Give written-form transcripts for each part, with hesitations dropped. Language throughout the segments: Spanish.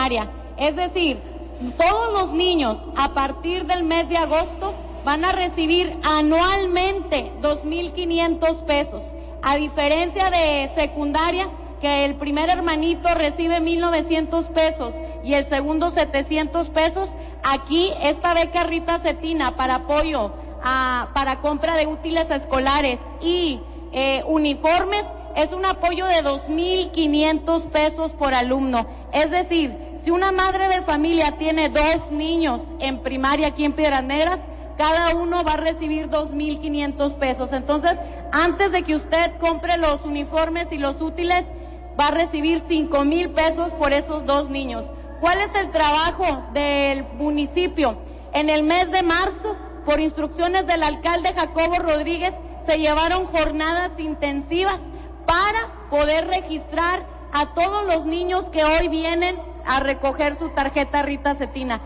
primaria. Es decir, todos los niños a partir del mes de agosto van a recibir anualmente 2,500 pesos. A diferencia de secundaria, que el primer hermanito recibe 1,900 pesos y el segundo 700 pesos, aquí esta beca Rita Cetina para apoyo para compra de útiles escolares y uniformes es un apoyo de 2,500 pesos por alumno. Es decir, si una madre de familia tiene 2 niños en primaria aquí en Piedras Negras, cada uno va a recibir 2,500 pesos. Entonces, antes de que usted compre los uniformes y los útiles, va a recibir 5,000 pesos por esos 2 niños. ¿Cuál es el trabajo del municipio? En el mes de marzo, por instrucciones del alcalde Jacobo Rodríguez, se llevaron jornadas intensivas para poder registrar a todos los niños que hoy vienen a recoger su tarjeta Rita Cetina.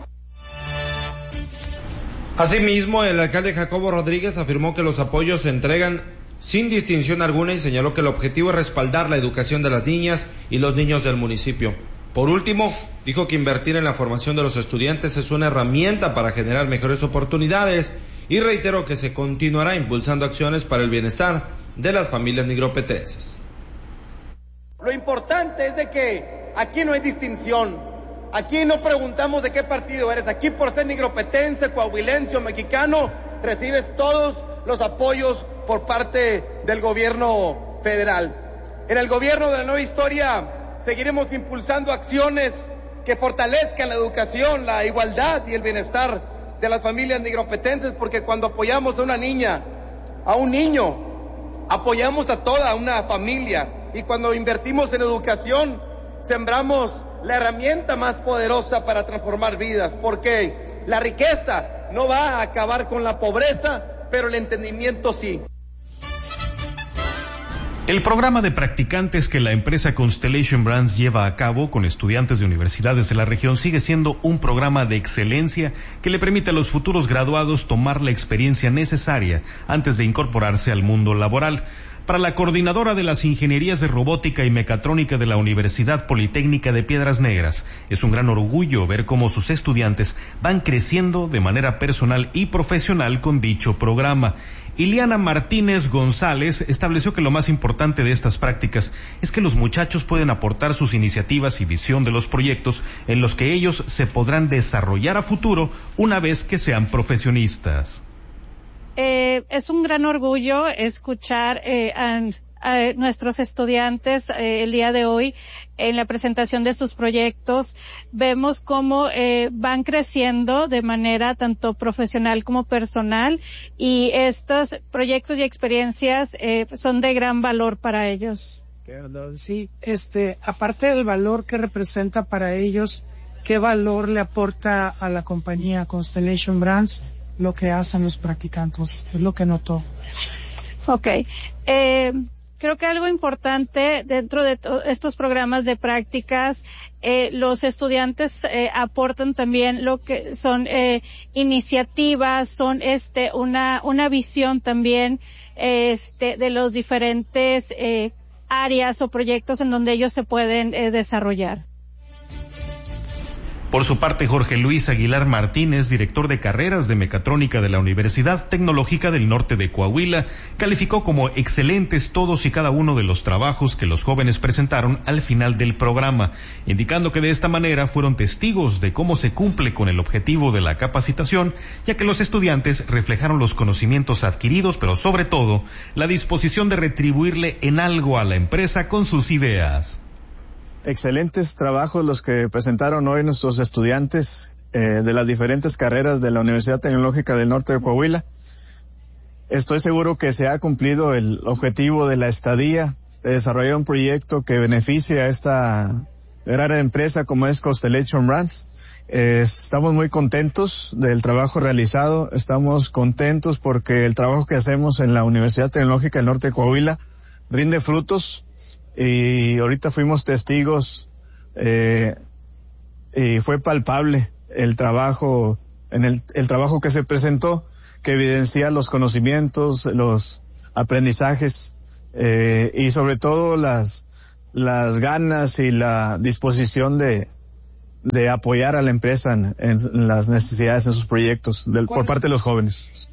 Asimismo, el alcalde Jacobo Rodríguez afirmó que los apoyos se entregan sin distinción alguna y señaló que el objetivo es respaldar la educación de las niñas y los niños del municipio. Por último, dijo que invertir en la formación de los estudiantes es una herramienta para generar mejores oportunidades y reiteró que se continuará impulsando acciones para el bienestar de las familias nigropetenses. Lo importante es de que aquí no hay distinción. Aquí no preguntamos de qué partido eres. Aquí por ser nigropetense, coahuilense o mexicano, recibes todos los apoyos por parte del gobierno federal. En el gobierno de la Nueva Historia seguiremos impulsando acciones que fortalezcan la educación, la igualdad y el bienestar de las familias nigropetenses, porque cuando apoyamos a una niña, a un niño, apoyamos a toda una familia, y cuando invertimos en educación, sembramos la herramienta más poderosa para transformar vidas, porque la riqueza no va a acabar con la pobreza, pero el entendimiento sí. El programa de practicantes que la empresa Constellation Brands lleva a cabo con estudiantes de universidades de la región sigue siendo un programa de excelencia que le permite a los futuros graduados tomar la experiencia necesaria antes de incorporarse al mundo laboral. Para la coordinadora de las ingenierías de robótica y mecatrónica de la Universidad Politécnica de Piedras Negras, es un gran orgullo ver cómo sus estudiantes van creciendo de manera personal y profesional con dicho programa. Iliana Martínez González estableció que lo más importante de estas prácticas es que los muchachos pueden aportar sus iniciativas y visión de los proyectos en los que ellos se podrán desarrollar a futuro una vez que sean profesionistas. Es un gran orgullo escuchar a nuestros estudiantes el día de hoy en la presentación de sus proyectos. Vemos cómo van creciendo de manera tanto profesional como personal, y estos proyectos y experiencias son de gran valor para ellos. Sí, aparte del valor que representa para ellos, ¿qué valor le aporta a la compañía Constellation Brands lo que hacen los practicantes? Es lo que notó. Okay. Creo que algo importante dentro de estos programas de prácticas, los estudiantes aportan también lo que son iniciativas, son una visión también de los diferentes áreas o proyectos en donde ellos se pueden desarrollar. Por su parte, Jorge Luis Aguilar Martínez, director de carreras de mecatrónica de la Universidad Tecnológica del Norte de Coahuila, calificó como excelentes todos y cada uno de los trabajos que los jóvenes presentaron al final del programa, indicando que de esta manera fueron testigos de cómo se cumple con el objetivo de la capacitación, ya que los estudiantes reflejaron los conocimientos adquiridos, pero sobre todo, la disposición de retribuirle en algo a la empresa con sus ideas. Excelentes trabajos los que presentaron hoy nuestros estudiantes de las diferentes carreras de la Universidad Tecnológica del Norte de Coahuila. Estoy seguro que se ha cumplido el objetivo de la estadía, de desarrollar un proyecto que beneficie a esta gran empresa como es Constellation Brands. Estamos muy contentos del trabajo realizado, estamos contentos porque el trabajo que hacemos en la Universidad Tecnológica del Norte de Coahuila rinde frutos. Y ahorita fuimos testigos y fue palpable el trabajo el trabajo que se presentó, que evidencia los conocimientos, los aprendizajes y sobre todo las ganas y la disposición de de apoyar a la empresa en las necesidades de sus proyectos por parte de los jóvenes.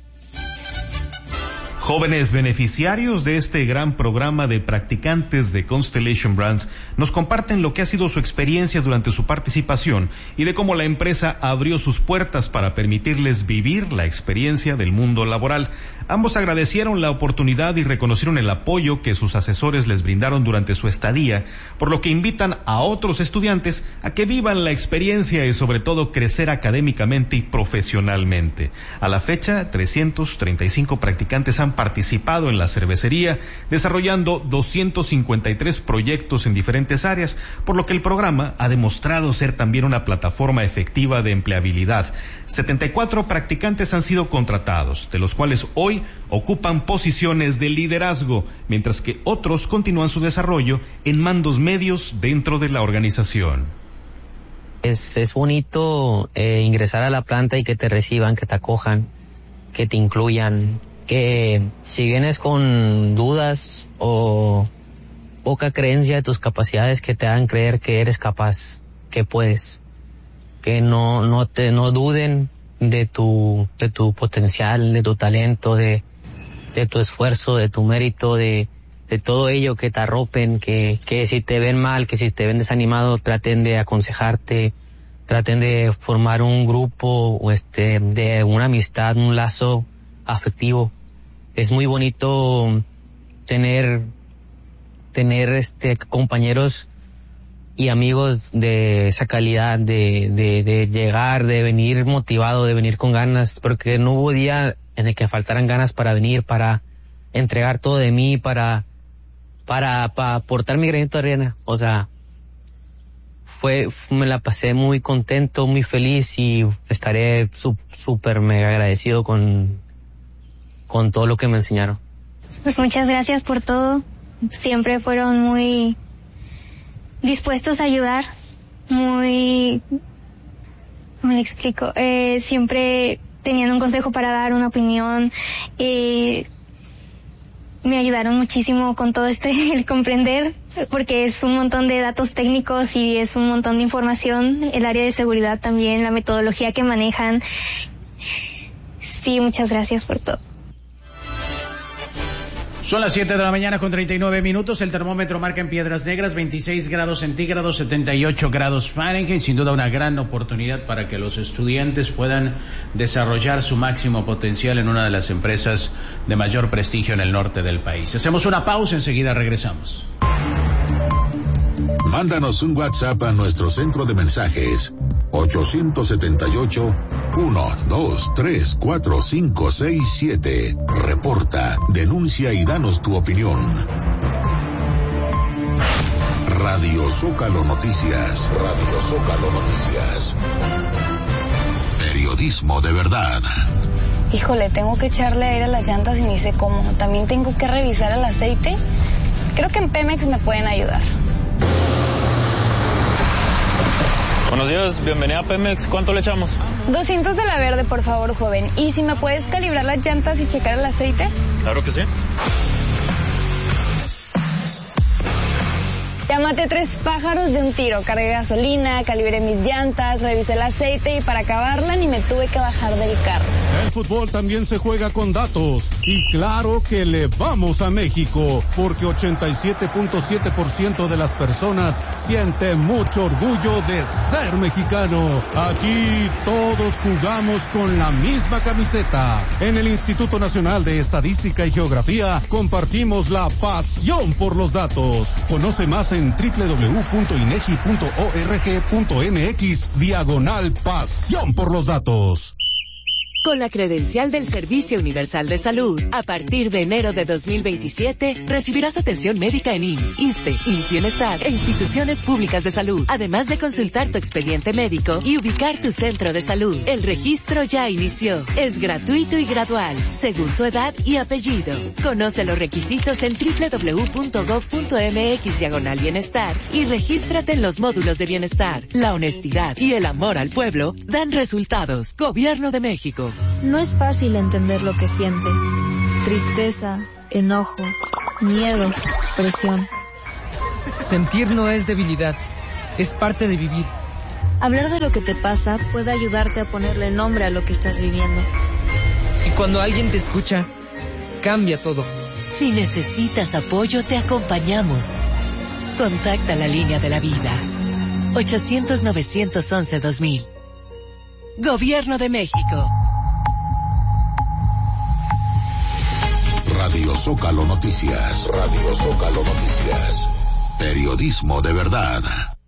Jóvenes beneficiarios de este gran programa de practicantes de Constellation Brands nos comparten lo que ha sido su experiencia durante su participación y de cómo la empresa abrió sus puertas para permitirles vivir la experiencia del mundo laboral. Ambos agradecieron la oportunidad y reconocieron el apoyo que sus asesores les brindaron durante su estadía, por lo que invitan a otros estudiantes a que vivan la experiencia y sobre todo crecer académicamente y profesionalmente. A la fecha, 335 practicantes han participado en la cervecería, desarrollando 253 proyectos en diferentes áreas, por lo que el programa ha demostrado ser también una plataforma efectiva de empleabilidad. 74 practicantes han sido contratados, de los cuales hoy ocupan posiciones de liderazgo, mientras que otros continúan su desarrollo en mandos medios dentro de la organización. Es bonito ingresar a la planta y que te reciban, que te acojan, que te incluyan, que si vienes con dudas o poca creencia de tus capacidades, que te hagan creer que eres capaz, que puedes, que no duden de tu potencial, de tu talento, de tu esfuerzo, de tu mérito, de todo ello, que te arropen, que si te ven mal, que si te ven desanimado, traten de aconsejarte, traten de formar un grupo de una amistad, un lazo afectivo. Es muy bonito tener compañeros y amigos de esa calidad, de llegar, de venir motivado, de venir con ganas, porque no hubo día en el que faltaran ganas para venir, para entregar todo de mí, para aportar mi granito de arena. O sea, me la pasé muy contento, muy feliz, y estaré súper mega agradecido con todo lo que me enseñaron. Pues muchas gracias por todo. Siempre fueron muy dispuestos a ayudar, ¿cómo le explico? Siempre tenían un consejo para dar, una opinión. Me ayudaron muchísimo con todo el comprender, porque es un montón de datos técnicos y es un montón de información. El área de seguridad también, la metodología que manejan. Sí, muchas gracias por todo. Son las 7 de la mañana con 39 minutos. El termómetro marca en Piedras Negras 26 grados centígrados, 78 grados Fahrenheit. Sin duda una gran oportunidad para que los estudiantes puedan desarrollar su máximo potencial en una de las empresas de mayor prestigio en el norte del país. Hacemos una pausa, enseguida regresamos. Mándanos un WhatsApp a nuestro centro de mensajes 878-123-4567. Reporta, denuncia y danos tu opinión. Radio Zócalo Noticias. Radio Zócalo Noticias. Periodismo de verdad. Híjole, tengo que echarle aire a las llantas y ni sé cómo. También tengo que revisar el aceite. Creo que en Pemex me pueden ayudar. Buenos días, bienvenida a Pemex. ¿Cuánto le echamos? 200 de la verde, por favor, joven. ¿Y si me puedes calibrar las llantas y checar el aceite? Claro que sí. Ya maté 3 pájaros de un tiro. Cargué gasolina, calibré mis llantas, revisé el aceite y para acabarla ni me tuve que bajar del carro. El fútbol también se juega con datos. Y claro que le vamos a México, porque 87.7% de las personas siente mucho orgullo de ser mexicano. Aquí todos jugamos con la misma camiseta. En el Instituto Nacional de Estadística y Geografía compartimos la pasión por los datos. Conoce más en www.inegi.org.mx/pasión por los datos. Con la credencial del Servicio Universal de Salud, a partir de enero de 2027, recibirás atención médica en IMSS, ISSSTE, IMSS Bienestar e instituciones públicas de salud, además de consultar tu expediente médico y ubicar tu centro de salud. El registro ya inició. Es gratuito y gradual, según tu edad y apellido. Conoce los requisitos en www.gov.mx/bienestar y regístrate en los módulos de bienestar. La honestidad y el amor al pueblo dan resultados. Gobierno de México. No es fácil entender lo que sientes. Tristeza, enojo, miedo, presión. Sentir no es debilidad, es parte de vivir. Hablar de lo que te pasa puede ayudarte a ponerle nombre a lo que estás viviendo. Y cuando alguien te escucha, cambia todo. Si necesitas apoyo, te acompañamos. Contacta la línea de la vida. 800-911-2000. Gobierno de México. Radio Zócalo Noticias. Radio Zócalo Noticias. Periodismo de verdad.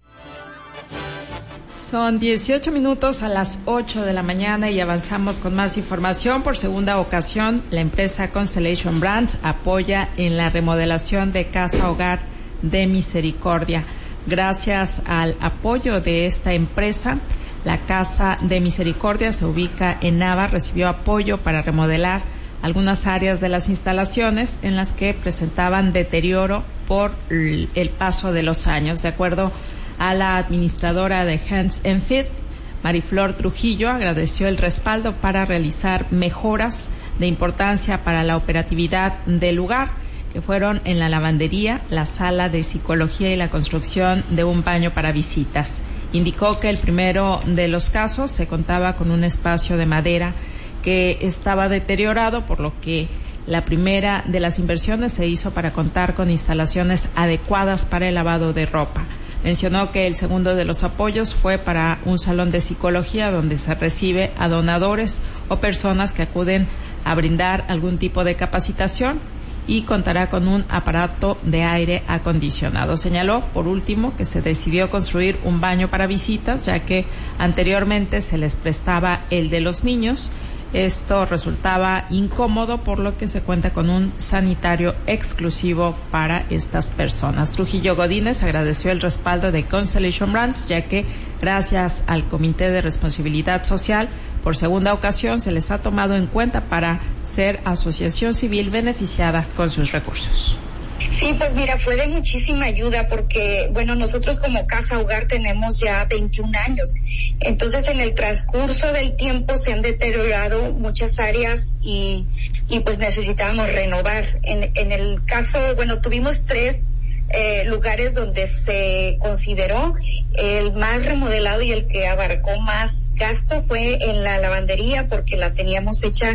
Son 18 minutos a las 8 de la mañana y avanzamos con más información. Por segunda ocasión, la empresa Constellation Brands apoya en la remodelación de Casa Hogar de Misericordia. Gracias al apoyo de esta empresa, la Casa de Misericordia se ubica en Nava, recibió apoyo para remodelar algunas áreas de las instalaciones en las que presentaban deterioro por el paso de los años. De acuerdo a la administradora de Hands and Feet, Mariflor Trujillo, agradeció el respaldo para realizar mejoras de importancia para la operatividad del lugar, que fueron en la lavandería, la sala de psicología y la construcción de un baño para visitas. Indicó que el primero de los casos se contaba con un espacio de madera que estaba deteriorado, por lo que la primera de las inversiones se hizo para contar con instalaciones adecuadas para el lavado de ropa. Mencionó que el segundo de los apoyos fue para un salón de psicología donde se recibe a donadores o personas que acuden a brindar algún tipo de capacitación y contará con un aparato de aire acondicionado. Señaló, por último, que se decidió construir un baño para visitas, ya que anteriormente se les prestaba el de los niños. Esto resultaba incómodo, por lo que se cuenta con un sanitario exclusivo para estas personas. Trujillo Godínez agradeció el respaldo de Constellation Brands, ya que gracias al Comité de Responsabilidad Social, por segunda ocasión se les ha tomado en cuenta para ser asociación civil beneficiada con sus recursos. Sí, pues mira, fue de muchísima ayuda porque, bueno, nosotros como Casa Hogar tenemos ya 21 años. Entonces, en el transcurso del tiempo se han deteriorado muchas áreas y pues necesitábamos renovar. En el caso, bueno, tuvimos 3 lugares donde se consideró el más remodelado y el que abarcó más gasto fue en la lavandería, porque la teníamos hecha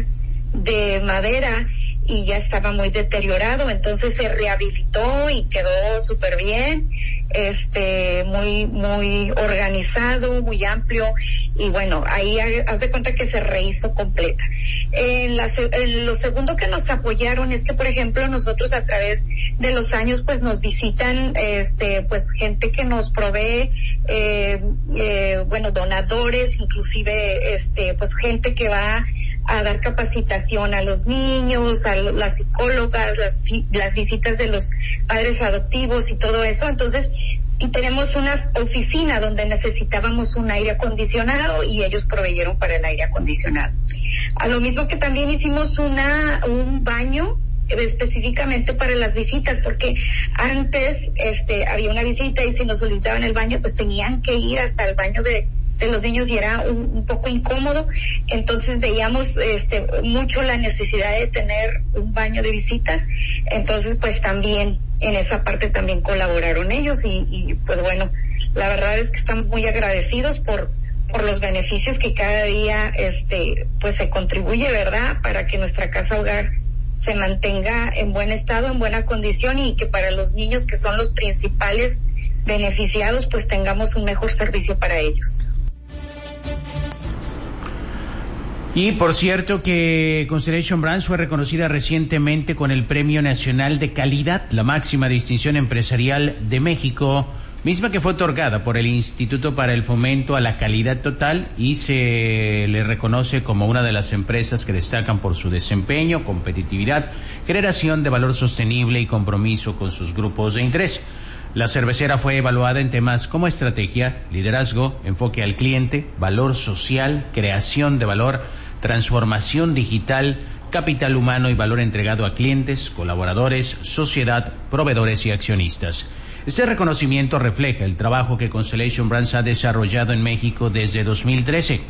de madera y ya estaba muy deteriorado, entonces se rehabilitó y quedó súper bien, muy organizado, muy amplio, y bueno, ahí haz de cuenta que se rehizo completa. Lo segundo que nos apoyaron es que, por ejemplo, nosotros a través de los años pues nos visitan pues gente que nos provee donadores, inclusive pues gente que va a dar capacitación a los niños, a las psicólogas, las visitas de los padres adoptivos y todo eso. Entonces, tenemos una oficina donde necesitábamos un aire acondicionado y ellos proveyeron para el aire acondicionado. A lo mismo que también hicimos un baño específicamente para las visitas, porque antes había una visita y si nos solicitaban el baño pues tenían que ir hasta el baño de los niños y era un poco incómodo. Entonces veíamos mucho la necesidad de tener un baño de visitas. Entonces pues también en esa parte también colaboraron ellos y pues bueno, la verdad es que estamos muy agradecidos por los beneficios que cada día pues se contribuye, ¿verdad?, para que nuestra casa hogar se mantenga en buen estado, en buena condición, y que para los niños, que son los principales beneficiados, pues tengamos un mejor servicio para ellos. Y por cierto que Constellation Brands fue reconocida recientemente con el Premio Nacional de Calidad, la máxima distinción empresarial de México, misma que fue otorgada por el Instituto para el Fomento a la Calidad Total, y se le reconoce como una de las empresas que destacan por su desempeño, competitividad, generación de valor sostenible y compromiso con sus grupos de interés. La cervecera fue evaluada en temas como estrategia, liderazgo, enfoque al cliente, valor social, creación de valor, transformación digital, capital humano y valor entregado a clientes, colaboradores, sociedad, proveedores y accionistas. Este reconocimiento refleja el trabajo que Constellation Brands ha desarrollado en México desde 2013.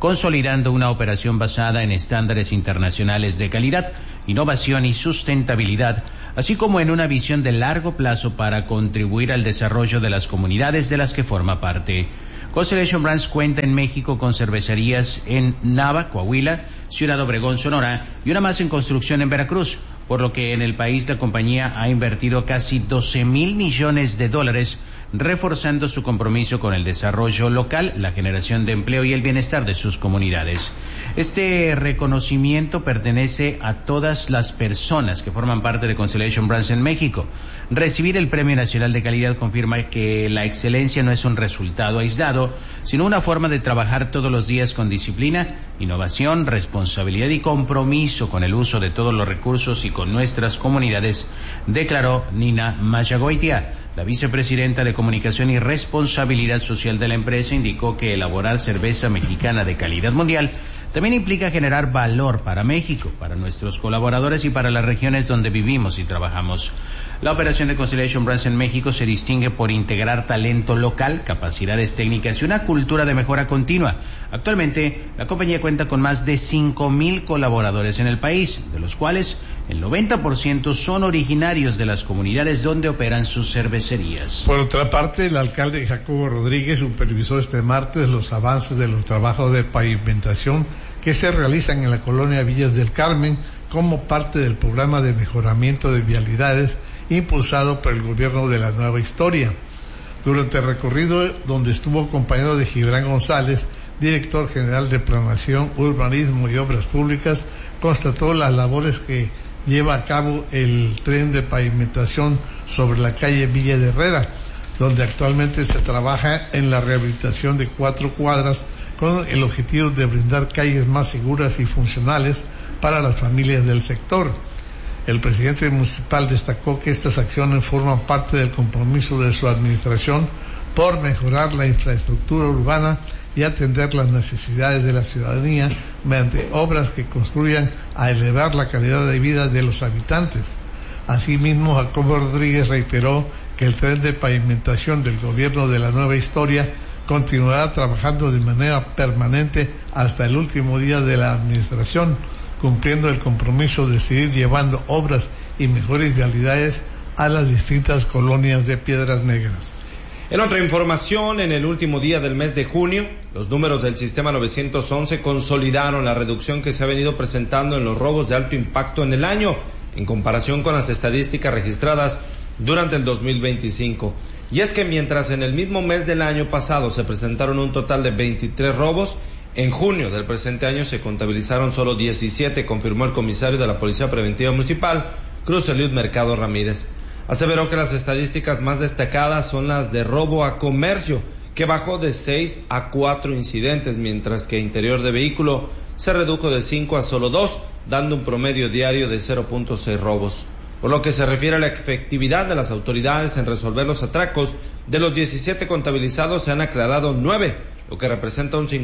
consolidando una operación basada en estándares internacionales de calidad, innovación y sustentabilidad, así como en una visión de largo plazo para contribuir al desarrollo de las comunidades de las que forma parte. Constellation Brands cuenta en México con cervecerías en Nava, Coahuila, Ciudad Obregón, Sonora, y una más en construcción en Veracruz, por lo que en el país la compañía ha invertido casi 12,000 millones de dólares, reforzando su compromiso con el desarrollo local, la generación de empleo y el bienestar de sus comunidades. Este reconocimiento pertenece a todas las personas que forman parte de Constellation Brands en México. Recibir el Premio Nacional de Calidad confirma que la excelencia no es un resultado aislado, sino una forma de trabajar todos los días con disciplina, innovación, responsabilidad y compromiso con el uso de todos los recursos y con nuestras comunidades, declaró Nina Mayagoitia. La vicepresidenta de Comunicación y Responsabilidad Social de la empresa indicó que elaborar cerveza mexicana de calidad mundial también implica generar valor para México, para nuestros colaboradores y para las regiones donde vivimos y trabajamos. La operación de Constellation Brands en México se distingue por integrar talento local, capacidades técnicas y una cultura de mejora continua. Actualmente, la compañía cuenta con más de 5,000 colaboradores en el país, de los cuales el 90% son originarios de las comunidades donde operan sus cervecerías. Por otra parte, el alcalde Jacobo Rodríguez supervisó este martes los avances de los trabajos de pavimentación que se realizan en la colonia Villas del Carmen como parte del programa de mejoramiento de vialidades impulsado por el gobierno de la Nueva Historia. Durante el recorrido, donde estuvo acompañado de Gibran González, director general de Planación, Urbanismo y Obras Públicas, constató las labores que lleva a cabo el tren de pavimentación sobre la calle Villa de Herrera, donde actualmente se trabaja en la rehabilitación de 4 cuadras con el objetivo de brindar calles más seguras y funcionales para las familias del sector. El presidente municipal destacó que estas acciones forman parte del compromiso de su administración por mejorar la infraestructura urbana y atender las necesidades de la ciudadanía mediante obras que construyan a elevar la calidad de vida de los habitantes. Asimismo, Jacobo Rodríguez reiteró que el tren de pavimentación del gobierno de la Nueva Historia continuará trabajando de manera permanente hasta el último día de la administración, cumpliendo el compromiso de seguir llevando obras y mejores vialidades a las distintas colonias de Piedras Negras. En otra información, en el último día del mes de junio, los números del sistema 911 consolidaron la reducción que se ha venido presentando en los robos de alto impacto en el año, en comparación con las estadísticas registradas durante el 2025. Y es que mientras en el mismo mes del año pasado se presentaron un total de 23 robos, en junio del presente año se contabilizaron solo 17, confirmó el comisario de la Policía Preventiva Municipal, Cruz Eliud Mercado Ramírez. Aseveró que las estadísticas más destacadas son las de robo a comercio, que bajó de 6 a 4 incidentes, mientras que interior de vehículo se redujo de 5 a solo 2, dando un promedio diario de 0.6 robos. Por lo que se refiere a la efectividad de las autoridades en resolver los atracos, de los 17 contabilizados se han aclarado 9, lo que representa un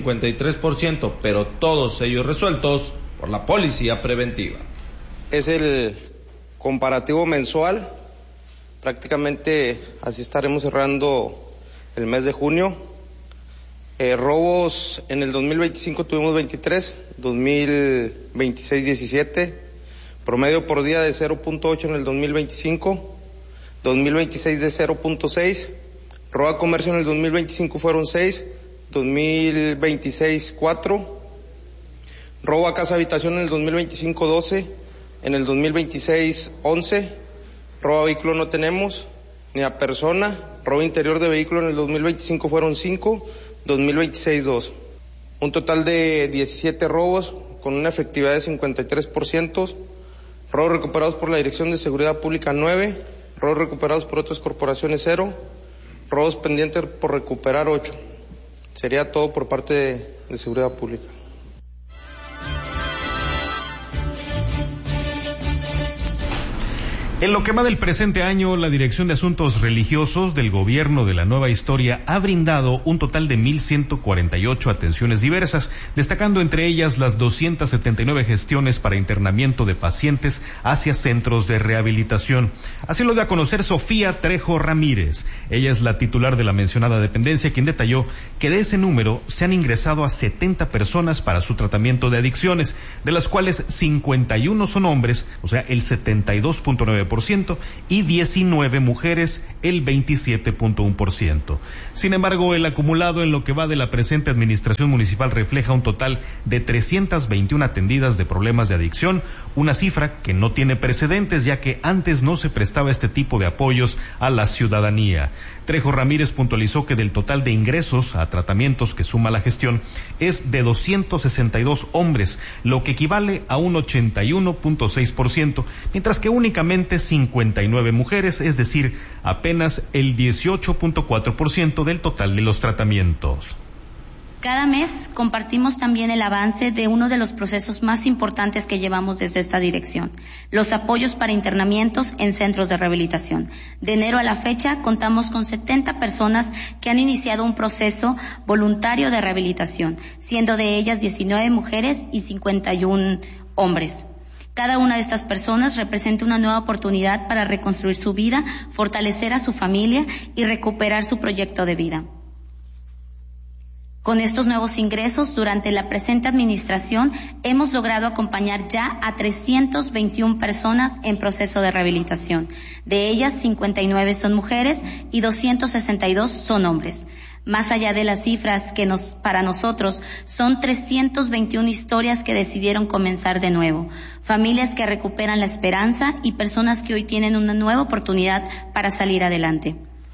53%, pero todos ellos resueltos por la Policía Preventiva. Es el comparativo mensual, prácticamente así estaremos cerrando el mes de junio. Robos en el 2025 tuvimos 23, 2026 17, promedio por día de 0.8 en el 2025, 2026 de 0.6, robo a comercio en el 2025 fueron 6, 2026 4, robo a casa habitación en el 2025 12, en el 2026 11, robo a vehículo no tenemos, ni a persona, robo interior de vehículo en el 2025 fueron 5, 2026 2. Un total de 17 robos con una efectividad de 53%, robos recuperados por la Dirección de Seguridad Pública 9, robos recuperados por otras corporaciones 0, robos pendientes por recuperar 8. Sería todo por parte de Seguridad Pública. En lo que va del presente año, la Dirección de Asuntos Religiosos del Gobierno de la Nueva Historia ha brindado un total de 1,148 atenciones diversas, destacando entre ellas las 279 gestiones para internamiento de pacientes hacia centros de rehabilitación. Así lo dio a conocer Sofía Trejo Ramírez. Ella es la titular de la mencionada dependencia, quien detalló que de ese número se han ingresado a 70 personas para su tratamiento de adicciones, de las cuales 51 son hombres, o sea, el 72.9%, y 19 mujeres, el 27.1%. Sin embargo, el acumulado en lo que va de la presente administración municipal refleja un total de 321 atendidas de problemas de adicción, una cifra que no tiene precedentes, ya que antes no se prestaba este tipo de apoyos a la ciudadanía. Trejo Ramírez puntualizó que del total de ingresos a tratamientos que suma la gestión es de 262 hombres, lo que equivale a un 81.6%, mientras que únicamente 59 mujeres, es decir, apenas el 18.4% del total de los tratamientos. Cada mes compartimos también el avance de uno de los procesos más importantes que llevamos desde esta dirección, los apoyos para internamientos en centros de rehabilitación. De enero a la fecha contamos con 70 personas que han iniciado un proceso voluntario de rehabilitación, siendo de ellas 19 mujeres y 51 hombres. Cada una de estas personas representa una nueva oportunidad para reconstruir su vida, fortalecer a su familia y recuperar su proyecto de vida. Con estos nuevos ingresos, durante la presente administración, hemos logrado acompañar ya a 321 personas en proceso de rehabilitación. De ellas, 59 son mujeres y 262 son hombres. Más allá de las cifras que para nosotros son 321 historias que decidieron comenzar de nuevo, familias que recuperan la esperanza y personas que hoy tienen una nueva oportunidad para salir adelante.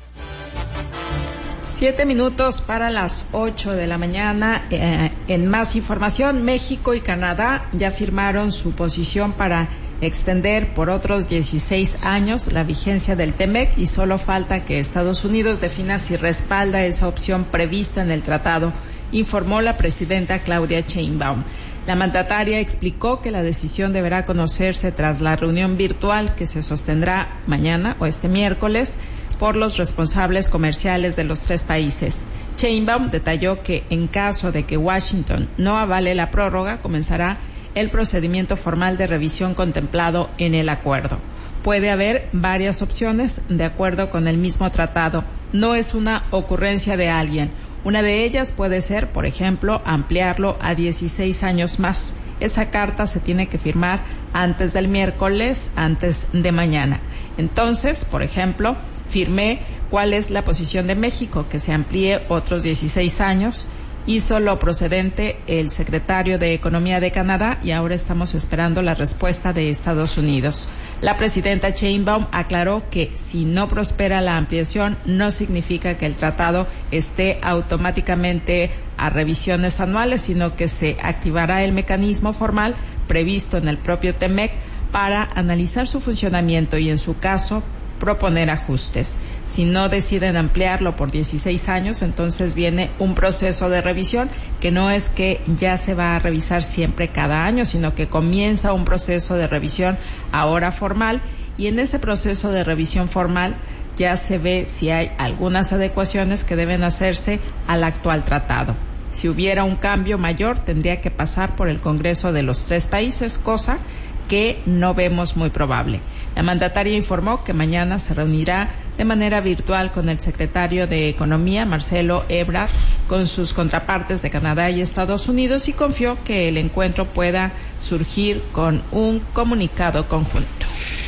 7 minutos para las 8 de la mañana. En más información, México y Canadá ya firmaron su posición para extender por otros 16 años la vigencia del TEMEC y solo falta que Estados Unidos defina si respalda esa opción prevista en el tratado, informó la presidenta Claudia Sheinbaum. La mandataria explicó que la decisión deberá conocerse tras la reunión virtual que se sostendrá mañana o este miércoles por los responsables comerciales de los tres países. Sheinbaum detalló que en caso de que Washington no avale la prórroga, comenzará el procedimiento formal de revisión contemplado en el acuerdo. Puede haber varias opciones de acuerdo con el mismo tratado. No es una ocurrencia de alguien. Una de ellas puede ser, por ejemplo, ampliarlo a 16 años más. Esa carta se tiene que firmar antes del miércoles, antes de mañana. Entonces, por ejemplo, firmé cuál es la posición de México, que se amplíe otros 16 años. Hizo lo procedente el secretario de Economía de Canadá y ahora estamos esperando la respuesta de Estados Unidos. La presidenta Sheinbaum aclaró que si no prospera la ampliación no significa que el tratado esté automáticamente a revisiones anuales, sino que se activará el mecanismo formal previsto en el propio TEMEC para analizar su funcionamiento y, en su caso, proponer ajustes. Si no deciden ampliarlo por 16 años, entonces viene un proceso de revisión que no es que ya se va a revisar siempre cada año, sino que comienza un proceso de revisión ahora formal, y en ese proceso de revisión formal ya se ve si hay algunas adecuaciones que deben hacerse al actual tratado. Si hubiera un cambio mayor, tendría que pasar por el Congreso de los tres países, cosa que no vemos muy probable. La mandataria informó que mañana se reunirá de manera virtual con el secretario de Economía, Marcelo Ebrard, con sus contrapartes de Canadá y Estados Unidos, y confió que el encuentro pueda surgir con un comunicado conjunto.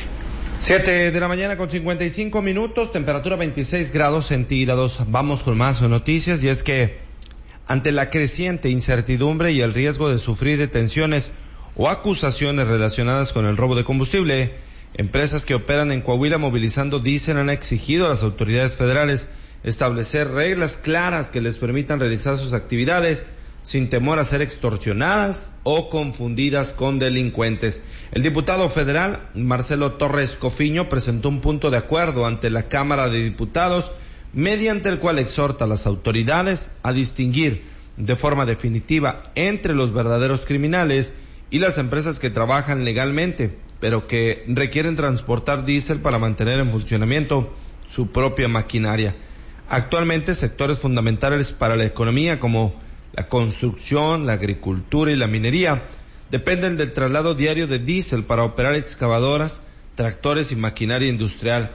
7 de la mañana con 55 minutos, temperatura 26 grados centígrados. Vamos con más noticias, y es que ante la creciente incertidumbre y el riesgo de sufrir detenciones o acusaciones relacionadas con el robo de combustible, empresas que operan en Coahuila movilizando diésel han exigido a las autoridades federales establecer reglas claras que les permitan realizar sus actividades sin temor a ser extorsionadas o confundidas con delincuentes. El diputado federal Marcelo Torres Cofiño presentó un punto de acuerdo ante la Cámara de Diputados, mediante el cual exhorta a las autoridades a distinguir de forma definitiva entre los verdaderos criminales y las empresas que trabajan legalmente, pero que requieren transportar diésel para mantener en funcionamiento su propia maquinaria. Actualmente, sectores fundamentales para la economía como la construcción, la agricultura y la minería dependen del traslado diario de diésel para operar excavadoras, tractores y maquinaria industrial.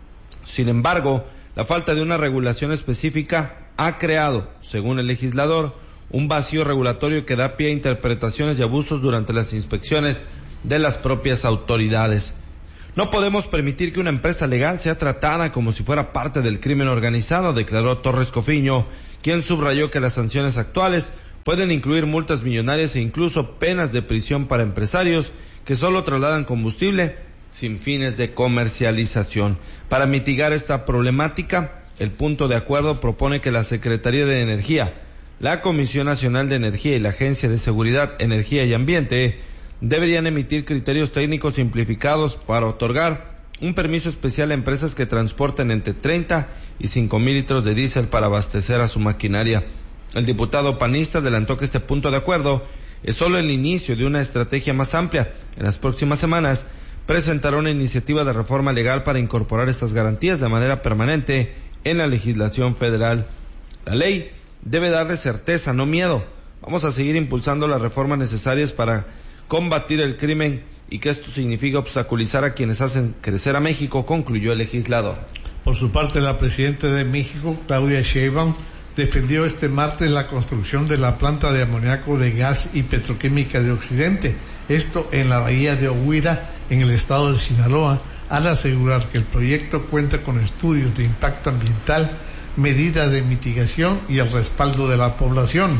Sin embargo, la falta de una regulación específica ha creado, según el legislador, un vacío regulatorio que da pie a interpretaciones y abusos durante las inspecciones de las propias autoridades. No podemos permitir que una empresa legal sea tratada como si fuera parte del crimen organizado, declaró Torres Cofiño, quien subrayó que las sanciones actuales pueden incluir multas millonarias e incluso penas de prisión para empresarios que solo trasladan combustible sin fines de comercialización. Para mitigar esta problemática, el punto de acuerdo propone que la Secretaría de Energía, la Comisión Nacional de Energía y la Agencia de Seguridad, Energía y Ambiente deberían emitir criterios técnicos simplificados para otorgar un permiso especial a empresas que transporten entre 30 y 5,000 litros de diésel para abastecer a su maquinaria. El diputado panista adelantó que este punto de acuerdo es solo el inicio de una estrategia más amplia. En las próximas semanas presentará una iniciativa de reforma legal para incorporar estas garantías de manera permanente en la legislación federal. La ley debe darle certeza, no miedo. Vamos a seguir impulsando las reformas necesarias para combatir el crimen y que esto significa obstaculizar a quienes hacen crecer a México, concluyó el legislador. Por su parte, la presidenta de México, Claudia Sheinbaum, defendió este martes la construcción de la planta de amoníaco de gas y petroquímica de Occidente, esto en la bahía de Ohuira, en el estado de Sinaloa, al asegurar que el proyecto cuenta con estudios de impacto ambiental, medidas de mitigación y el respaldo de la población.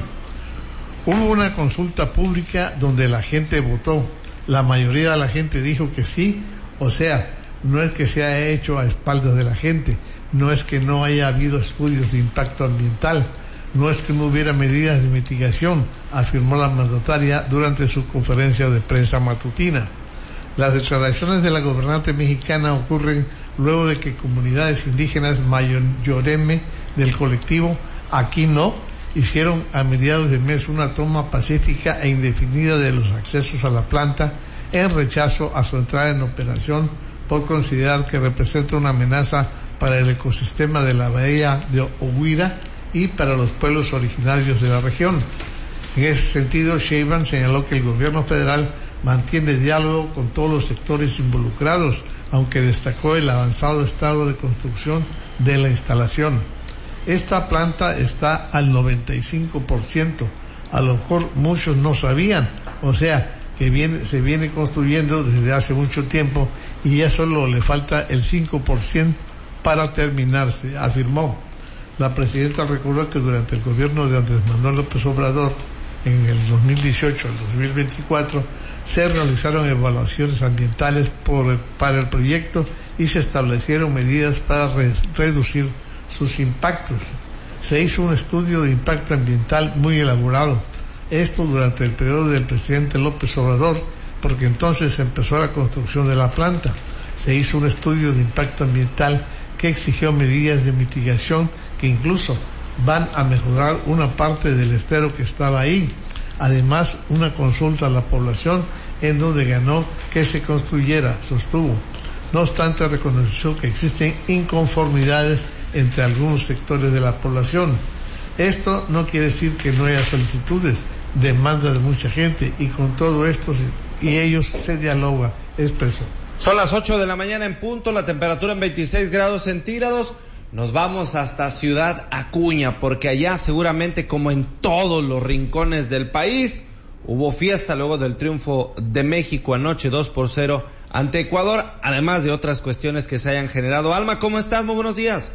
Hubo una consulta pública donde la gente votó. La mayoría de la gente dijo que sí, o sea, no es que se haya hecho a espaldas de la gente, no es que no haya habido estudios de impacto ambiental, no es que no hubiera medidas de mitigación, afirmó la mandataria durante su conferencia de prensa matutina. Las declaraciones de la gobernante mexicana ocurren luego de que comunidades indígenas mayoreme del colectivo Aquí No hicieron a mediados de mes una toma pacífica e indefinida de los accesos a la planta en rechazo a su entrada en operación por considerar que representa una amenaza para el ecosistema de la bahía de Ohuira y para los pueblos originarios de la región. En ese sentido, Sheinbaum señaló que el gobierno federal mantiene diálogo con todos los sectores involucrados, aunque destacó el avanzado estado de construcción de la instalación. Esta planta está al 95%, a lo mejor muchos no sabían, o sea, que se viene construyendo desde hace mucho tiempo y ya solo le falta el 5% para terminarse, afirmó. La presidenta recordó que durante el gobierno de Andrés Manuel López Obrador, en el 2018 al 2024, se realizaron evaluaciones ambientales para el proyecto y se establecieron medidas para reducir sus impactos. Se hizo un estudio de impacto ambiental muy elaborado, esto durante el periodo del presidente López Obrador, porque entonces empezó la construcción de la planta. Se hizo un estudio de impacto ambiental que exigió medidas de mitigación que incluso van a mejorar una parte del estero que estaba ahí. Además, una consulta a la población en donde ganó que se construyera, sostuvo. No obstante, reconoció que existen inconformidades entre algunos sectores de la población. Esto no quiere decir que no haya solicitudes, demanda de mucha gente, y con todo esto y ellos se dialoga, expresó. Son las 8 de la mañana en punto, la temperatura en 26 grados centígrados. Nos vamos hasta Ciudad Acuña, porque allá seguramente, como en todos los rincones del país, hubo fiesta luego del triunfo de México anoche 2-0 ante Ecuador, además de otras cuestiones que se hayan generado. Alma, ¿cómo estás? Muy buenos días.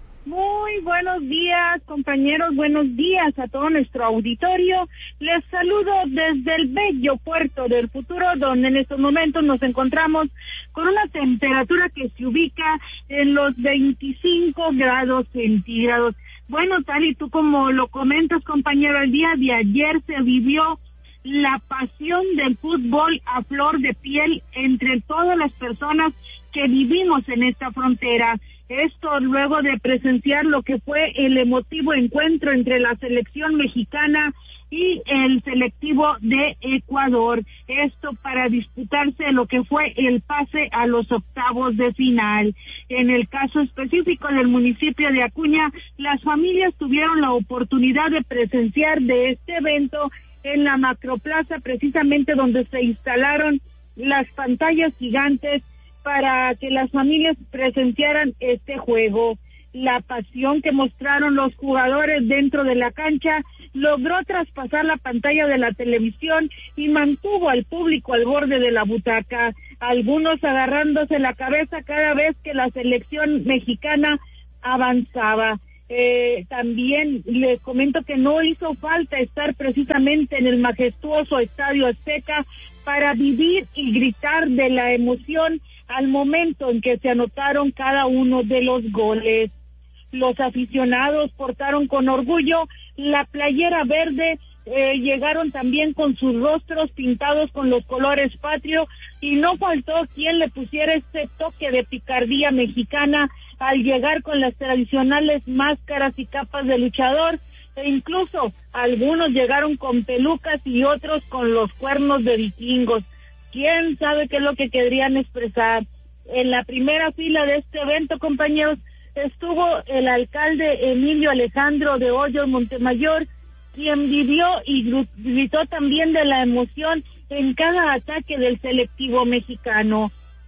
Muy buenos días, compañeros, buenos días a todo nuestro auditorio. Les saludo desde el bello puerto del Futuro, donde en estos momentos nos encontramos con una temperatura que se ubica en los 25 grados centígrados. Bueno, tal y tú como lo comentas, compañero, el día de ayer se vivió la pasión del fútbol a flor de piel entre todas las personas que vivimos en esta frontera. Esto luego de presenciar lo que fue el emotivo encuentro entre la selección mexicana y el selectivo de Ecuador. Esto para disputarse lo que fue el pase a los octavos de final. En el caso específico del municipio de Acuña, las familias tuvieron la oportunidad de presenciar de este evento en la macroplaza, precisamente donde se instalaron las pantallas gigantes para que las familias presenciaran este juego. La pasión que mostraron los jugadores dentro de la cancha logró traspasar la pantalla de la televisión y mantuvo al público al borde de la butaca, algunos agarrándose la cabeza cada vez que la selección mexicana avanzaba. También les comento que no hizo falta estar precisamente en el majestuoso Estadio Azteca para vivir y gritar de la emoción al momento en que se anotaron cada uno de los goles. Los aficionados portaron con orgullo la playera verde, llegaron también con sus rostros pintados con los colores patrios y no faltó quien le pusiera este toque de picardía mexicana al llegar con las tradicionales máscaras y capas de luchador, e incluso algunos llegaron con pelucas y otros con los cuernos de vikingos. ¿Quién sabe qué es lo que querían expresar? En la primera fila de este evento, compañeros, estuvo el alcalde Emilio Alejandro de Hoyos Montemayor, quien vivió y gritó también de la emoción en cada ataque del selectivo mexicano.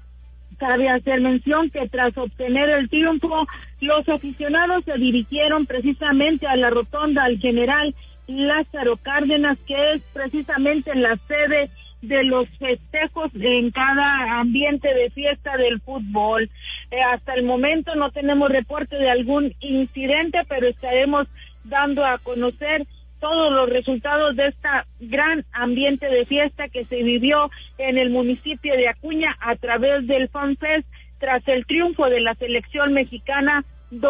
Cabe hacer mención que tras obtener el triunfo, los aficionados se dirigieron precisamente a la rotonda al general Lázaro Cárdenas, que es precisamente la sede de los festejos en cada ambiente de fiesta del fútbol. Hasta el momento no tenemos reporte de algún incidente, pero estaremos dando a conocer todos los resultados de esta gran ambiente de fiesta que se vivió en el municipio de Acuña a través del FanFest tras el triunfo de la selección mexicana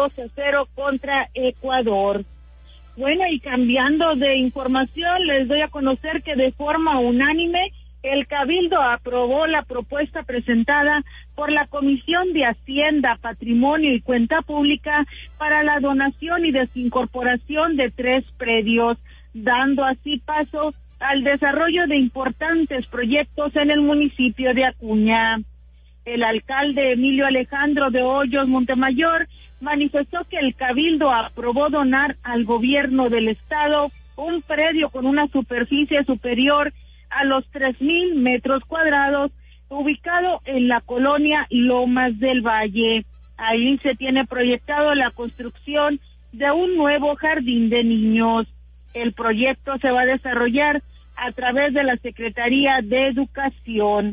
2-0 contra Ecuador. Bueno, y cambiando de información, les doy a conocer que de forma unánime el Cabildo aprobó la propuesta presentada por la Comisión de Hacienda, Patrimonio y Cuenta Pública para la donación y desincorporación de 3 predios, dando así paso al desarrollo de importantes proyectos en el municipio de Acuña. El alcalde Emilio Alejandro de Hoyos Montemayor manifestó que el Cabildo aprobó donar al gobierno del estado un predio con una superficie superior a los 3,000 metros cuadrados, ubicado en la colonia Lomas del Valle. Ahí se tiene proyectado la construcción de un nuevo jardín de niños. El proyecto se va a desarrollar a través de la Secretaría de Educación.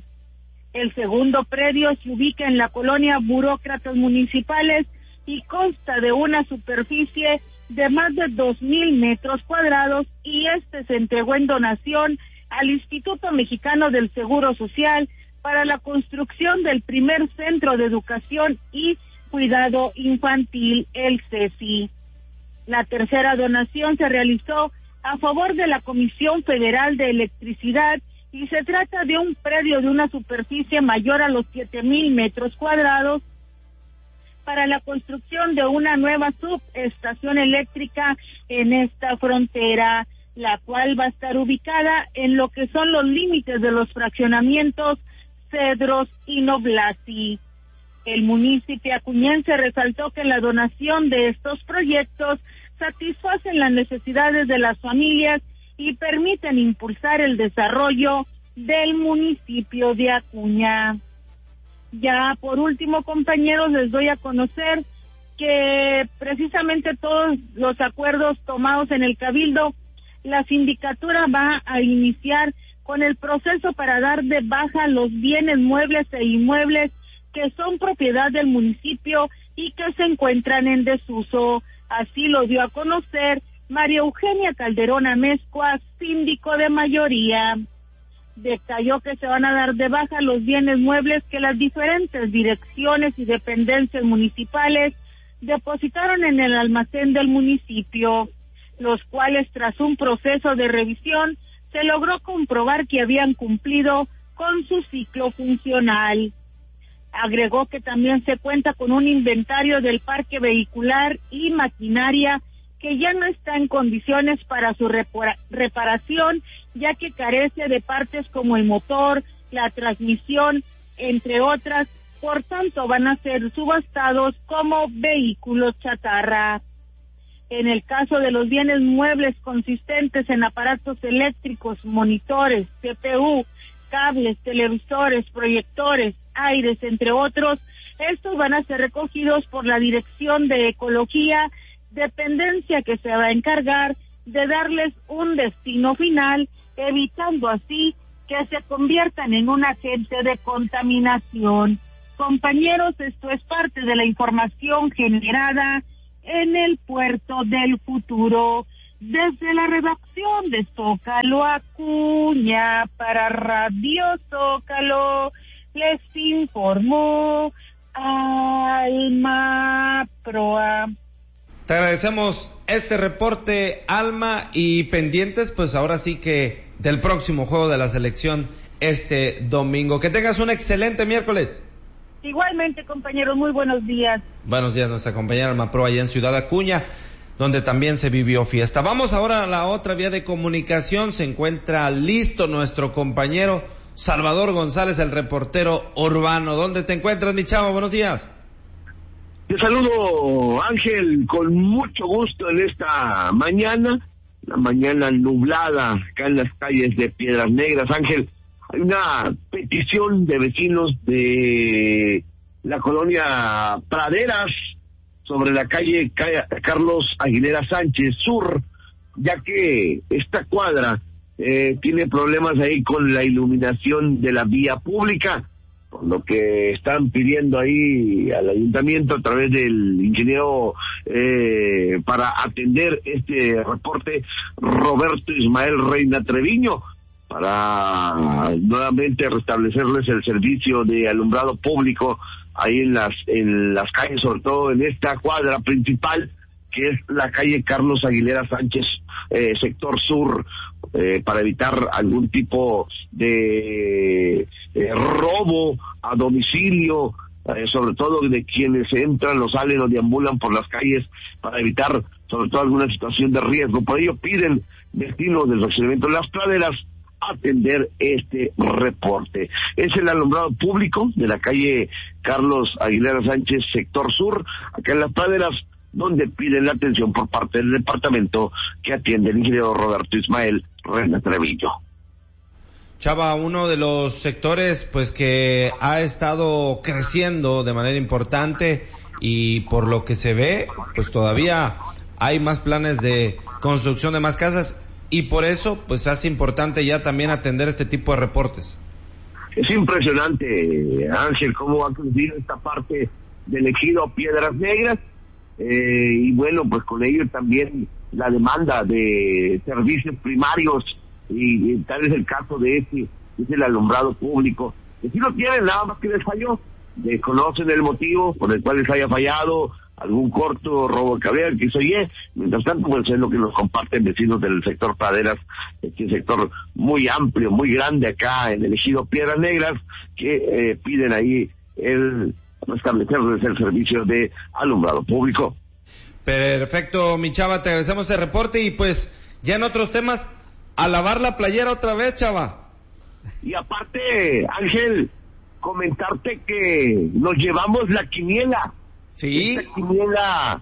El segundo predio se ubica en la colonia Burócratas Municipales y consta de una superficie de más de 2,000 metros cuadrados y este se entregó en donación al Instituto Mexicano del Seguro Social para la construcción del primer centro de educación y cuidado infantil, el CECI. La tercera donación se realizó a favor de la Comisión Federal de Electricidad y se trata de un predio de una superficie mayor a los 7,000 metros cuadrados para la construcción de una nueva subestación eléctrica en esta frontera, la cual va a estar ubicada en lo que son los límites de los fraccionamientos Cedros y Noblasi. El municipio acuñense resaltó que la donación de estos proyectos satisfacen las necesidades de las familias y permiten impulsar el desarrollo del municipio de Acuña. Ya por último, compañeros, les doy a conocer que precisamente todos los acuerdos tomados en el Cabildo, la sindicatura va a iniciar con el proceso para dar de baja los bienes muebles e inmuebles que son propiedad del municipio y que se encuentran en desuso. Así lo dio a conocer María Eugenia Calderón Amezcua, síndico de mayoría. Detalló que se van a dar de baja los bienes muebles que las diferentes direcciones y dependencias municipales depositaron en el almacén del municipio, los cuales tras un proceso de revisión se logró comprobar que habían cumplido con su ciclo funcional. Agregó que también se cuenta con un inventario del parque vehicular y maquinaria que ya no está en condiciones para su reparación, ya que carece de partes como el motor, la transmisión, entre otras. Por tanto, van a ser subastados como vehículos chatarra. En el caso de los bienes muebles consistentes en aparatos eléctricos, monitores, CPU, cables, televisores, proyectores, aires, entre otros, estos van a ser recogidos por la Dirección de Ecología, dependencia que se va a encargar de darles un destino final, evitando así que se conviertan en un agente de contaminación. Compañeros, esto es parte de la información generada en el Puerto del Futuro. Desde la redacción de Zócalo Acuña para Radio Zócalo, les informó Alma Proa. Te agradecemos este reporte, Alma, y pendientes pues ahora sí que del próximo juego de la selección este domingo. Que tengas un excelente miércoles. Igualmente, compañeros, muy buenos días. Buenos días, nuestra compañera Alma Proa allá en Ciudad Acuña, donde también se vivió fiesta. Vamos ahora a la otra vía de comunicación. Se encuentra listo nuestro compañero Salvador González, el reportero urbano. ¿Dónde te encuentras, mi chavo? Buenos días. Te saludo, Ángel, con mucho gusto en esta mañana, la mañana nublada acá en las calles de Piedras Negras. Ángel, hay una petición de vecinos de la colonia Praderas sobre la calle Carlos Aguilera Sánchez Sur, ya que esta cuadra tiene problemas ahí con la iluminación de la vía pública, por lo que están pidiendo ahí al ayuntamiento a través del ingeniero para atender este reporte, Roberto Ismael Reina Treviño, para nuevamente restablecerles el servicio de alumbrado público ahí en las calles, sobre todo en esta cuadra principal que es la calle Carlos Aguilera Sánchez, sector sur, para evitar algún tipo de robo a domicilio, sobre todo de quienes entran o salen o deambulan por las calles, para evitar sobre todo alguna situación de riesgo. Por ello piden vecinos del fraccionamiento de Las Praderas atender este reporte. Es el alumbrado público de la calle Carlos Aguilera Sánchez, sector sur, acá en Las Praderas, donde piden la atención por parte del departamento que atiende el ingeniero Roberto Ismael Reina Treviño. Chava, uno de los sectores pues que ha estado creciendo de manera importante y por lo que se ve pues todavía hay más planes de construcción de más casas y por eso pues hace importante ya también atender este tipo de reportes. Es impresionante, Ángel, cómo ha crecido esta parte del ejido Piedras Negras, y bueno, pues con ello también la demanda de servicios primarios, y tal es el caso de es el alumbrado público, que sí lo tienen, nada más que les falló, desconocen el motivo por el cual les haya fallado, algún corto, robo de cableado, que soy mientras tanto pues es lo que nos comparten vecinos del sector Praderas, este sector muy amplio, muy grande acá en el ejido Piedras Negras, que piden ahí restablecerles el servicio de alumbrado público. Perfecto, mi chava, te agradecemos el reporte y pues ya en otros temas, a lavar la playera otra vez, chava. Y aparte, Ángel, comentarte que nos llevamos la quiniela. Sí. Esta quiniela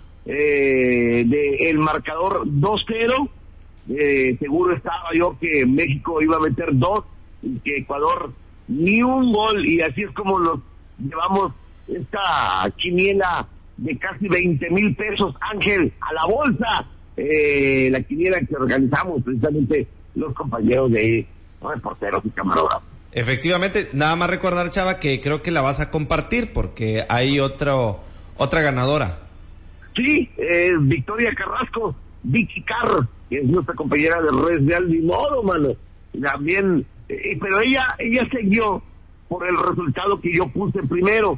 de el marcador 2-0, seguro estaba yo que México iba a meter 2 y que Ecuador ni un gol, y así es como nos llevamos esta quiniela de casi 20,000 pesos, Ángel, a la bolsa, la quiniela que organizamos precisamente los compañeros de reporteros y camarógrafos. Efectivamente, nada más recordar, chava, que creo que la vas a compartir porque hay otra ganadora. Sí, Victoria Carrasco, Vicky Carr, que es nuestra compañera de Red Real, ni modo, mano, también, pero ella siguió por el resultado que yo puse primero.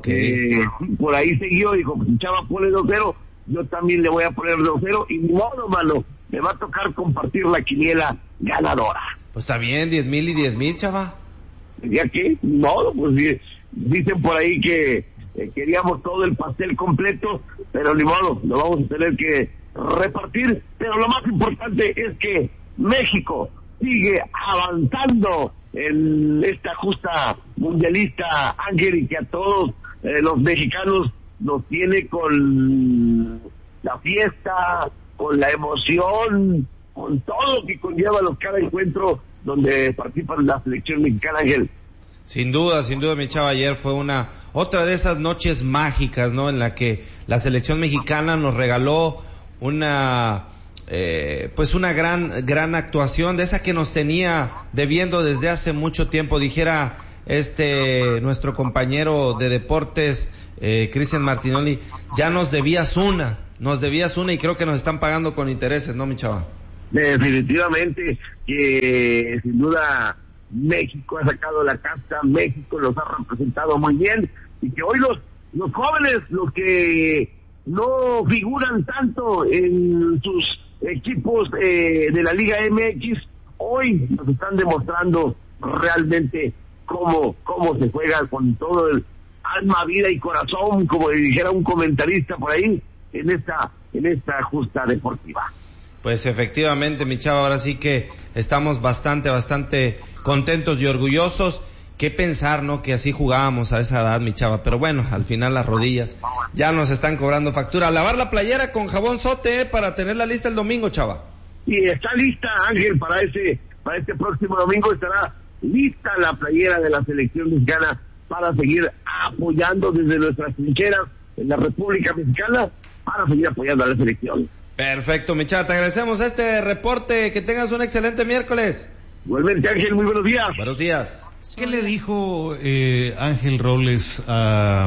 Por ahí siguió, dijo, pues chava pone 2-0, yo también le voy a poner 2-0, y ni modo, mano, me va a tocar compartir la quiniela ganadora. Pues está bien, 10,000 y 10,000, chava. ¿Ya qué? Ni modo, pues dicen por ahí que queríamos todo el pastel completo, pero ni modo, lo vamos a tener que repartir, pero lo más importante es que México sigue avanzando en esta justa mundialista, Ángel, y que a todos los mexicanos nos tiene con la fiesta, con la emoción, con todo lo que conlleva cada encuentro donde participa la selección mexicana, Ángel. Sin duda, mi chava, ayer fue otra de esas noches mágicas, ¿no? En la que la selección mexicana nos regaló una gran actuación, de esa que nos tenía debiendo desde hace mucho tiempo. Dijera nuestro compañero de deportes, Cristian Martinoli, ya nos debías una, y creo que nos están pagando con intereses, ¿no, mi chava? Definitivamente que sin duda México ha sacado la casta, México los ha representado muy bien, y que hoy los jóvenes, los que no figuran tanto en sus equipos de la Liga MX, hoy nos están demostrando realmente cómo se juega con todo el alma, vida y corazón, como dijera un comentarista por ahí, en esta justa deportiva. Pues efectivamente, mi chava, ahora sí que estamos bastante contentos y orgullosos. Qué pensar, ¿no? Que así jugábamos a esa edad, mi chava. Pero bueno, al final las rodillas ya nos están cobrando factura. Lavar la playera con jabón Sote, para tenerla lista el domingo, chava. Y está lista, Ángel, para este próximo domingo estará lista la playera de la selección mexicana para seguir apoyando desde nuestras trincheras en la República Mexicana, para seguir apoyando a la selección. Perfecto, mi chava, te agradecemos este reporte. Que tengas un excelente miércoles. Igualmente, Ángel, muy buenos días. Buenos días. ¿Qué le dijo Ángel Robles a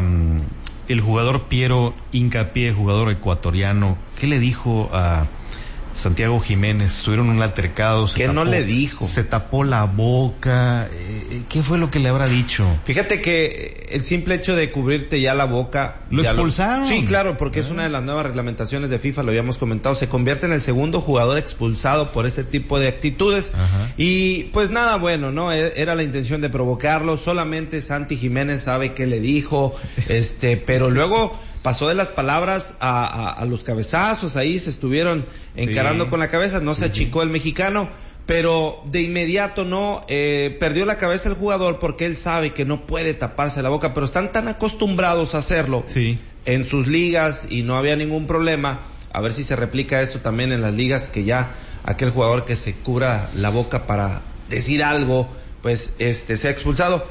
el jugador Piero Hincapié, jugador ecuatoriano? ¿Qué le dijo a Santiago Jiménez? Tuvieron un altercado. ¿Qué no le dijo? Se tapó la boca. ¿Qué fue lo que le habrá dicho? Fíjate que el simple hecho de cubrirte ya la boca... ¿Lo expulsaron? Sí, claro, porque es una de las nuevas reglamentaciones de FIFA, lo habíamos comentado. Se convierte en el segundo jugador expulsado por ese tipo de actitudes. Ajá. Y pues nada, bueno, ¿no? Era la intención de provocarlo. Solamente Santi Jiménez sabe qué le dijo. Pero luego pasó de las palabras a los cabezazos. Ahí se estuvieron encarando con la cabeza. No se achicó el mexicano, pero de inmediato perdió la cabeza el jugador, porque él sabe que no puede taparse la boca, pero están tan acostumbrados a hacerlo en sus ligas y no había ningún problema. A ver si se replica eso también en las ligas, que ya aquel jugador que se cubra la boca para decir algo, pues sea expulsado.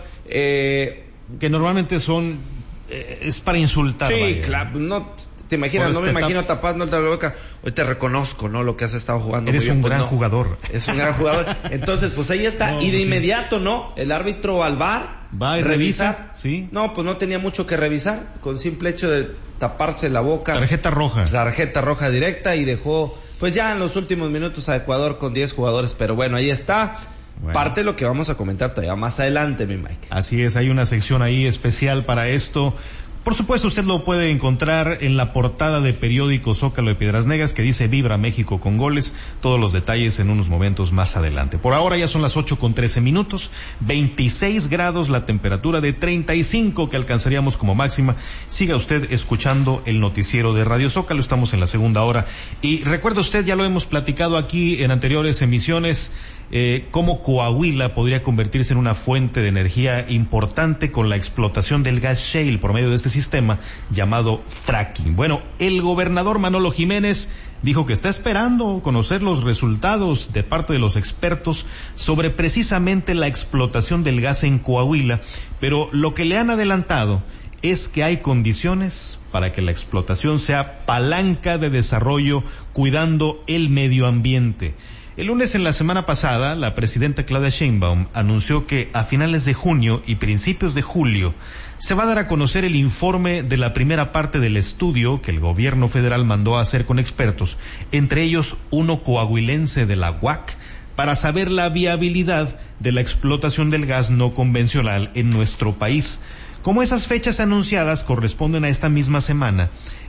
Que normalmente es para insultar. Sí, vaya. claro, no te imaginas, no me imagino tapando la boca. Hoy te reconozco, ¿no? Lo que has estado jugando. Eres un gran jugador. Es un gran jugador. Entonces, pues ahí está. Y de inmediato, ¿no? El árbitro al VAR va y revisa. Sí. No, pues no tenía mucho que revisar. Con simple hecho de taparse la boca. Tarjeta roja. Tarjeta roja directa, y dejó, pues ya en los últimos minutos, a Ecuador con 10 jugadores. Pero bueno, ahí está. Bueno. Parte de lo que vamos a comentar todavía más adelante, mi Mike. Así es, hay una sección ahí especial para esto. Por supuesto, usted lo puede encontrar en la portada de periódico Zócalo de Piedras Negras, que dice Vibra México con goles. Todos los detalles en unos momentos más adelante. Por ahora ya son las 8:13, 26 grados la temperatura, de 35 que alcanzaríamos como máxima. Siga usted escuchando el noticiero de Radio Zócalo, estamos en la segunda hora. Y recuerda usted, ya lo hemos platicado aquí en anteriores emisiones, cómo Coahuila podría convertirse en una fuente de energía importante con la explotación del gas shale por medio de este sistema llamado fracking. Bueno, el gobernador Manolo Jiménez dijo que está esperando conocer los resultados de parte de los expertos sobre precisamente la explotación del gas en Coahuila, pero lo que le han adelantado es que hay condiciones para que la explotación sea palanca de desarrollo, cuidando el medio ambiente. El lunes en la semana pasada, la presidenta Claudia Sheinbaum anunció que a finales de junio y principios de julio se va a dar a conocer el informe de la primera parte del estudio que el gobierno federal mandó a hacer con expertos, entre ellos uno coahuilense de la UAC, para saber la viabilidad de la explotación del gas no convencional en nuestro país. Como esas fechas anunciadas corresponden a esta misma semana,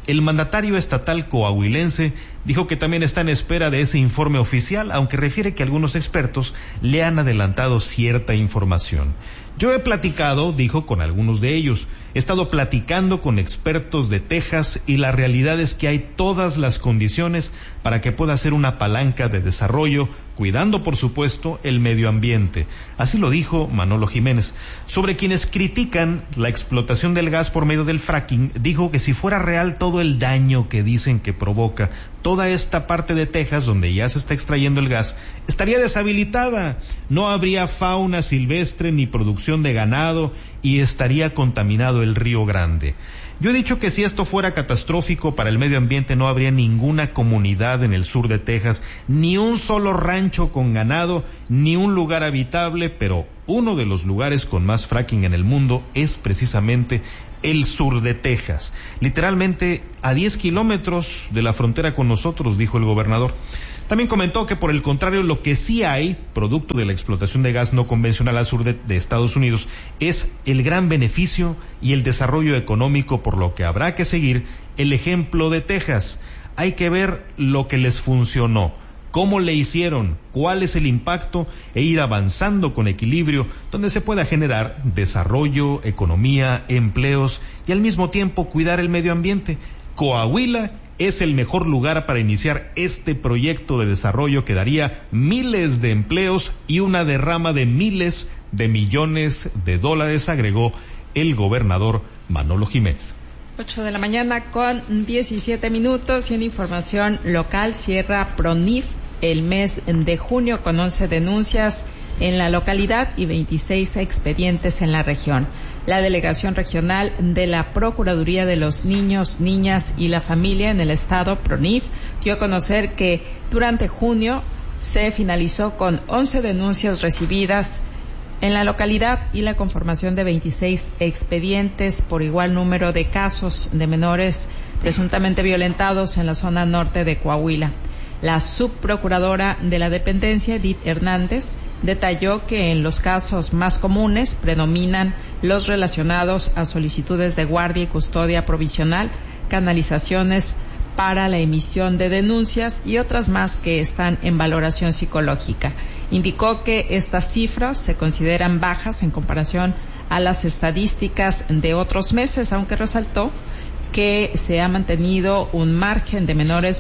El mandatario estatal coahuilense dijo que también está en espera de ese informe oficial, aunque refiere que algunos expertos le han adelantado cierta información. Yo he platicado, dijo, con algunos de ellos. He estado platicando con expertos de Texas y la realidad es que hay todas las condiciones para que pueda ser una palanca de desarrollo, cuidando, por supuesto, el medio ambiente. Así lo dijo Manolo Jiménez. Sobre quienes critican la explotación del gas por medio del fracking, dijo que si fuera real todo el daño que dicen que provoca toda esta parte de Texas donde ya se está extrayendo el gas, estaría deshabilitada. No habría fauna silvestre ni producción de ganado y estaría contaminado el Río Grande. Yo he dicho que si esto fuera catastrófico para el medio ambiente no habría ninguna comunidad en el sur de Texas, ni un solo rancho con ganado, ni un lugar habitable, pero uno de los lugares con más fracking en el mundo es precisamente el sur de Texas. Literalmente a 10 kilómetros de la frontera con nosotros, dijo el gobernador. También comentó que por el contrario, lo que sí hay, producto de la explotación de gas no convencional al sur de Estados Unidos, es el gran beneficio y el desarrollo económico, por lo que habrá que seguir el ejemplo de Texas. Hay que ver lo que les funcionó, cómo le hicieron, cuál es el impacto e ir avanzando con equilibrio, donde se pueda generar desarrollo, economía, empleos y al mismo tiempo cuidar el medio ambiente. Coahuila es el mejor lugar para iniciar este proyecto de desarrollo que daría miles de empleos y una derrama de miles de millones de dólares, agregó el gobernador Manolo Jiménez. 8 de la mañana con 17 minutos y en información local cierra PRONIF el mes de junio con 11 denuncias en la localidad y 26 expedientes en la región. La delegación regional de la Procuraduría de los Niños, Niñas y la Familia en el estado, PRONIF, dio a conocer que durante junio se finalizó con 11 denuncias recibidas en la localidad y la conformación de 26 expedientes por igual número de casos de menores presuntamente violentados en la zona norte de Coahuila. La subprocuradora de la dependencia, Edith Hernández, detalló que en los casos más comunes predominan los relacionados a solicitudes de guardia y custodia provisional, canalizaciones para la emisión de denuncias y otras más que están en valoración psicológica. Indicó que estas cifras se consideran bajas en comparación a las estadísticas de otros meses, aunque resaltó que se ha mantenido un margen de menores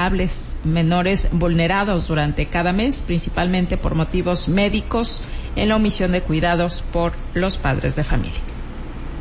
vulnerados durante cada mes, principalmente por motivos médicos en la omisión de cuidados por los padres de familia.